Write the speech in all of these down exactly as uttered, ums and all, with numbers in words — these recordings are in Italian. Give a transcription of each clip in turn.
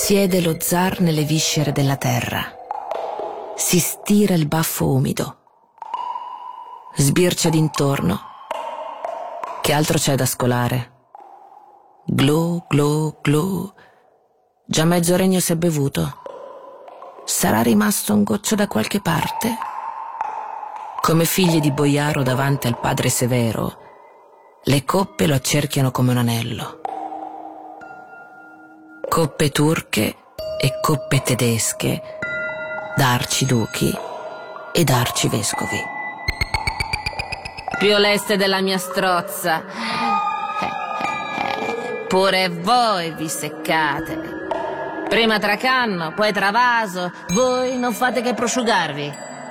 Siede lo zar nelle viscere della terra. Si stira il baffo umido. Sbircia d'intorno. Che altro c'è da scolare? Glu, glu, glu. Già mezzo regno si è bevuto. Sarà rimasto un goccio da qualche parte? Come figli di boiaro davanti al padre severo, le coppe lo accerchiano come un anello. Coppe turche e coppe tedesche, da arciduchi e da arcivescovi. Più leste della mia strozza. Pure voi vi seccate. Prima tracanno, poi travaso, voi non fate che prosciugarvi.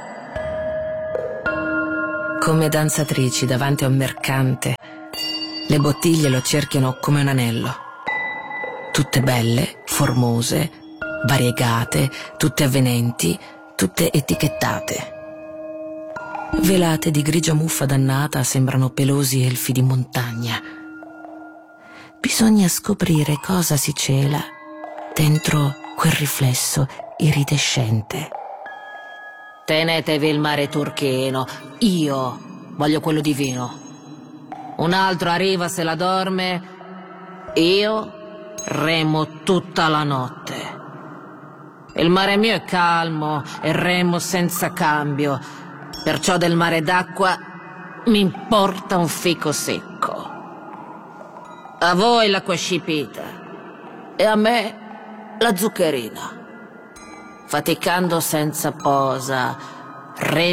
Come danzatrici davanti a un mercante, le bottiglie lo cerchiano come un anello. Tutte belle, formose, variegate, tutte avvenenti, tutte etichettate. Velate di grigia muffa dannata sembrano pelosi elfi di montagna. Bisogna scoprire cosa si cela dentro quel riflesso iridescente. Tenetevi il mare turchino, io voglio quello divino. Un altro arriva se la dorme, io remo tutta la notte. Il mare mio è calmo e remo senza cambio, perciò del mare d'acqua mi importa un fico secco. A voi l'acqua scipita e a me la zuccherina. Faticando senza posa, remo